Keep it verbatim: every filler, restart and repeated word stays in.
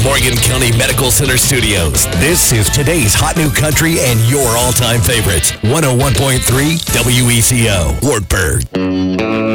Morgan County Medical Center Studios. This is today's hot new country and your all-time favorites. one oh one point three W E C O, Wartburg.